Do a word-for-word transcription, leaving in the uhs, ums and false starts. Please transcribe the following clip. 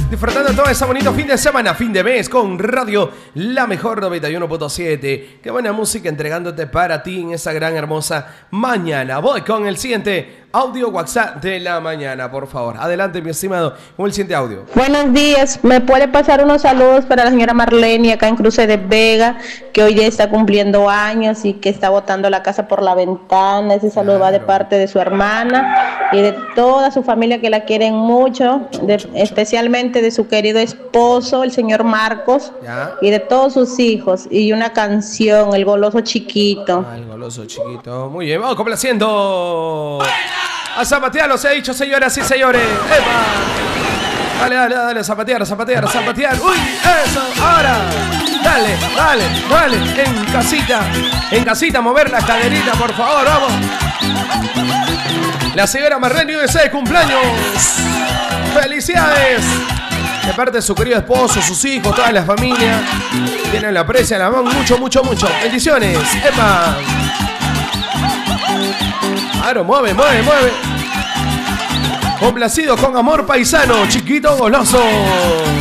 disfrutando todo ese bonito fin de semana, fin de mes con Radio La Mejor noventa y uno punto siete. Qué buena música entregándote para ti en esa gran hermosa mañana. Voy con el siguiente audio WhatsApp de la mañana, por favor. Adelante, mi estimado, con el siguiente audio. Buenos días, ¿me puede pasar unos saludos para la señora Marlene acá en Cruce de Vega, que hoy ya está cumpliendo años y que está botando la casa por la ventana? Ese saludo claro. va de parte de su hermana y de toda su familia que la quieren mucho, mucho, de, mucho, especialmente de su querido esposo, el señor Marcos, ¿ya? Y de todos sus hijos. Y una canción, El Goloso Chiquito. Ah, el Goloso Chiquito. Muy bien, vamos complaciendo. A zapatear, los he dicho, señoras y señores. ¡Epa! Dale, dale, dale, zapatear, zapatear, zapatear. ¡Uy! ¡Eso! ¡Ahora! Dale, dale, dale. En casita, en casita, mover la caderita, por favor, vamos. La señora Marlene U S A de cumpleaños. ¡Felicidades! De parte de su querido esposo, sus hijos, toda la familia. Tienen la aprecia, la aman mucho, mucho, mucho. Bendiciones. ¡Epa! Claro, mueve, mueve, mueve. Complacido con amor paisano, Chiquito Goloso.